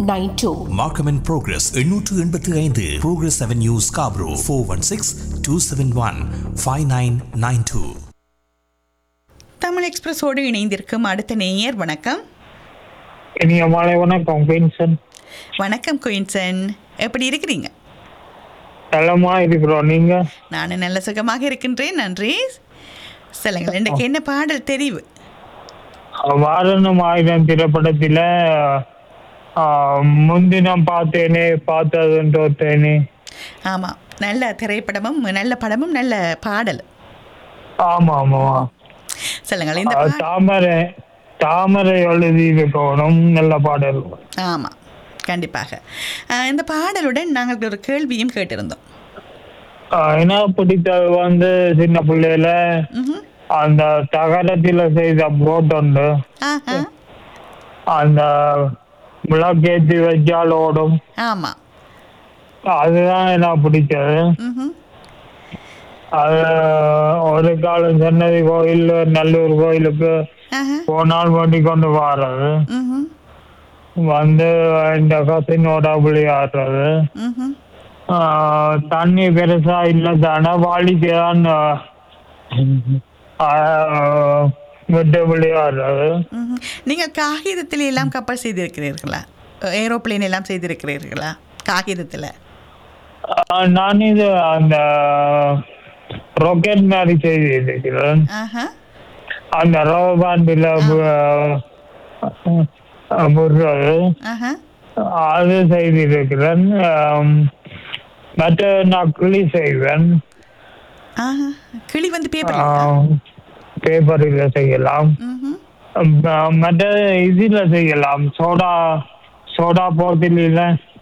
416-274-5492. Markham and Progress 885 Progress Avenue Scarborough 416-271-5992. Tamil எக்ஸ்பிரஸோடு இணைந்திருக்கும் அடுத்த நேயர். வணக்கம். இனிய மாலை வணக்கம் குயின்சன். வணக்கம் குயின்சன், எப்படி இருக்கிறீங்க? நலமா இருக்கிறோம், நீங்க? நான் நல்ல சுகமாக இருக்கின்றேன், நன்றி. சொல்லுங்கள், இன்றைக்கு என்ன பாடல் தெரிவு? வாரணம் ஆயுதம் திரைப்படத்தில முன்தினம் பார்த்தேனே பார்த்ததுன்னு தோத்தேனே. ஆமாம், நல்ல திரைப்படமும் நல்ல படமும் நல்ல பாடல். ஆமா ஆமா. சொல்லுங்கள், இந்த தாமரை தாமரை எழுதி இருக்கணும், நல்ல பாடல். ஆமாம், கண்டிப்பாக. இந்த பாடலுடன் நாங்கள் ஒரு கேள்வியும் கேட்டிருந்தோம். என்ன பிடித்தது சின்ன பிள்ளையில அந்த தகரத்தில செய்த போட் உண்டு, அந்த விளக்கேற்றி வச்சால் ஓடும். ஆமாம், அதுதான் என்ன பிடிச்சது. அது ஒரு காலம் சென்னதி கோயில் நல்லூர் கோயிலுக்கு போனால் வண்டி கொண்டு வர்றது, இந்த கசினோட விளையாடுறது. தண்ணி பெருசா இல்லை தானே, வாளிக்குதான் விட்டு விளையாடுறது. நீங்கள் காகிதத்தில் எல்லாம் கப்பல் செய்திருக்கிறீர்களா? ஏரோப்ளேன் எல்லாம் செய்திருக்கிறீர்களா காகிதத்தில்? நான் இது அந்த ராக்கெட் மாதிரி செய்திருக்கிறேன். அந்த ரோபாண்டில் அது செய்திருக்கிறேன். மற்ற நான் கிளி செய்வேன். கிளி பேப்பரில் செய்யலாம், மற்ற இதில் செய்யலாம். சோடா போட்டில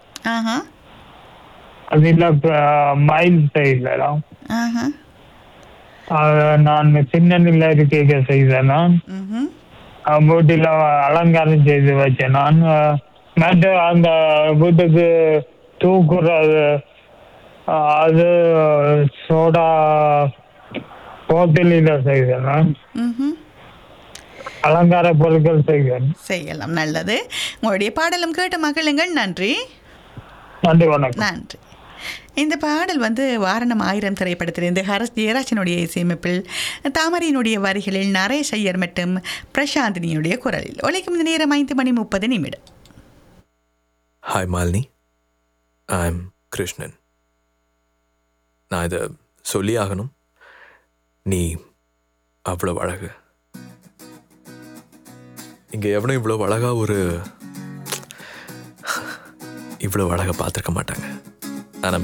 அதில் மயில் செய்யலாம். நான் சின்ன நில இருக்க செய்தேன். நான் வீட்டில் அலங்காரம் செய்து வச்சேன். நான் மற்ற அந்த வீட்டுக்கு தூக்குறது அது சோடா போட்டில செய்தேன். நான் அலங்கார பொருட்கள் செய்யலாம். நல்லது. உங்களுடைய பாடலும் கேட்டு மகிழுங்கள். நன்றி. நன்றி, வணக்கம். நன்றி. இந்த பாடல் வாரணம் ஆயிரம் திரைப்படத்திலிருந்து ஹரஸ் ஜெயராஜனுடைய இசையமைப்பில், தாமரையினுடைய வரிகளில், நரேஷ் ஐயர் மற்றும் பிரசாந்தினியுடைய குரலில் ஒலிக்கும். இந்த நேரம் 5:30. Hi Malini, I am Krishnan. நான் இதை சொல்லி ஆகணும். நீ அவ்வளோ அழகு. இங்கே எவனும் இவ்வளோ அழகா இவ்வளோ அழகா பார்த்துருக்க மாட்டாங்க.